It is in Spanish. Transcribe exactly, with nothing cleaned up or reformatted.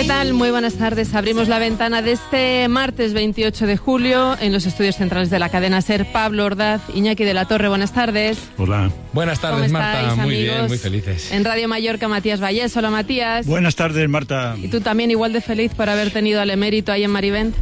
¿Qué tal? Muy buenas tardes. Abrimos la ventana de este martes veintiocho de julio en los estudios centrales de la cadena SER. Pablo Ordaz, Iñaki de la Torre, buenas tardes. Hola. Buenas tardes, Marta. ¿Cómo estáis, muy amigos? bien, muy felices. En Radio Mallorca, Matías Vallés. Hola, Matías. Buenas tardes, Marta. Y tú también igual de feliz por haber tenido al emérito ahí en Marivent.